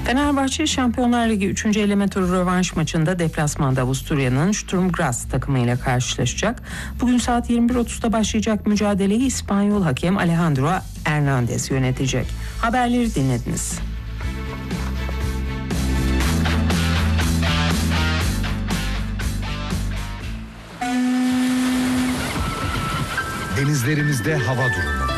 Fenerbahçe Şampiyonlar Ligi 3. eleme turu rövanş maçında deplasmanda Avusturya'nın Sturm Graz takımıyla karşılaşacak. Bugün saat 21.30'da başlayacak mücadeleyi İspanyol hakem Alejandro Hernández yönetecek. Haberleri dinlediniz. Denizlerimizde hava durumu.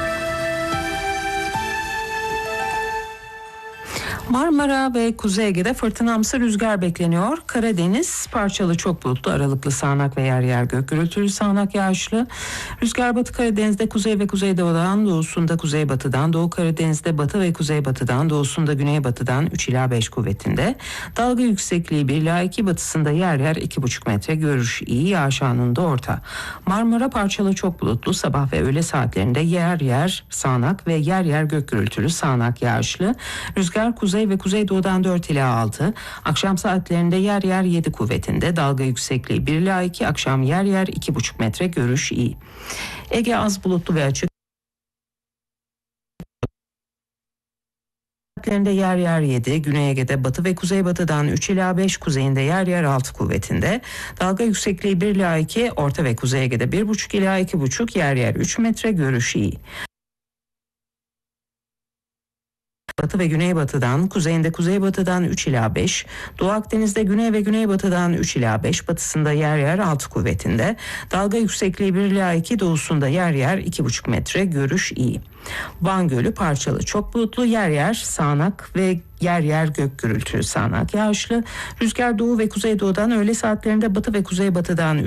Marmara ve Kuzey Ege'de fırtınamsı rüzgar bekleniyor. Karadeniz parçalı çok bulutlu, aralıklı sağanak ve yer yer gök gürültülü sağanak yağışlı. Rüzgar Batı Karadeniz'de kuzey ve kuzeydoğudan, doğusunda kuzeybatıdan, Doğu Karadeniz'de batı ve kuzeybatıdan, doğusunda güneybatıdan 3 ila 5 kuvvetinde. Dalga yüksekliği 1 ila 2, batısında yer yer 2,5 metre, görüş iyi, yağış anında orta. Marmara parçalı çok bulutlu, sabah ve öğle saatlerinde yer yer sağanak ve yer yer gök gürültülü sağanak yağışlı. Rüzgar kuzey ve kuzeydoğudan 4 ila 6, akşam saatlerinde yer yer 7 kuvvetinde, dalga yüksekliği 1 ila 2, akşam yer yer 2,5 metre, görüş iyi. Ege az bulutlu ve açık. Saatlerinde yer yer 7, Güney Ege'de batı ve kuzeybatıdan 3 ila 5, kuzeyinde yer yer 6 kuvvetinde. Dalga yüksekliği 1 ila 2, Orta ve Kuzey Ege'de 1,5 ila 2,5, yer yer 3 metre, görüş iyi. Batı ve güneybatıdan, kuzeyinde kuzeybatıdan 3 ila 5, Doğu Akdeniz'de güney ve güneybatıdan 3 ila 5, batısında yer yer 6 kuvvetinde, dalga yüksekliği 1 ila 2, doğusunda yer yer 2,5 metre, görüş iyi. Van Gölü parçalı çok bulutlu, yer yer sağanak ve yer yer gök gürültülü sağanak yağışlı. Rüzgar doğu ve kuzeydoğudan, öğle saatlerinde batı ve kuzeybatıdan